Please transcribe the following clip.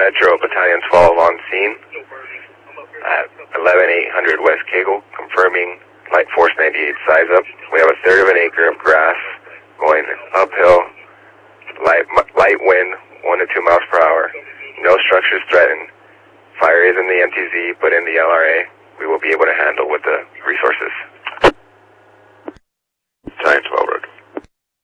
Metro Battalion 12 on scene at 11800 West Kegel, confirming Light Force 98 size up. We have a third of an acre of grass going uphill, light wind, 1 to 2 miles per hour. No structures threatened. Fire is in the MTZ, but in the LRA, we will be able to handle with the resources. Battalion 12,